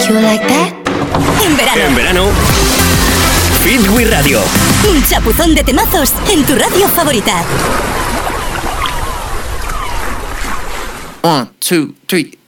You like that? En verano, Fit with Radio. Un chapuzón de temazos en tu radio favorita. 1, 2, 3.